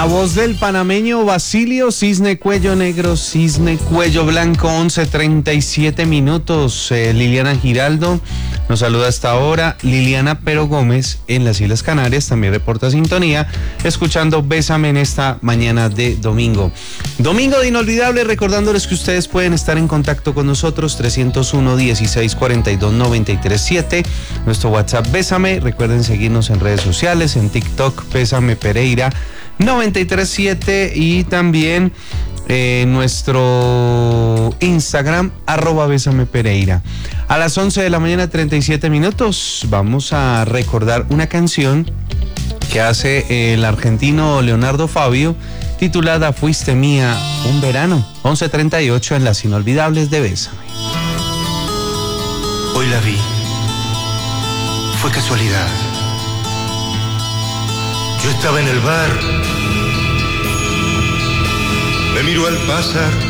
La voz del panameño Basilio, cisne cuello negro, cisne cuello blanco, 11:37 minutos. Liliana Giraldo nos saluda hasta ahora. Liliana Pero Gómez en las Islas Canarias también reporta sintonía, escuchando Bésame en esta mañana de domingo. Domingo de inolvidable, recordándoles que ustedes pueden estar en contacto con nosotros, 301-1642-937, nuestro WhatsApp Bésame. Recuerden seguirnos en redes sociales, en TikTok, Bésame Pereira 937, y también nuestro Instagram, @Bésame Pereira. A las 11 de la mañana, 37 minutos, vamos a recordar una canción que hace el argentino Leonardo Fabio, titulada Fuiste Mía un verano. 11:38 en las inolvidables de Bésame. Hoy la vi. Fue casualidad. Yo estaba en el bar. Me miró al pasar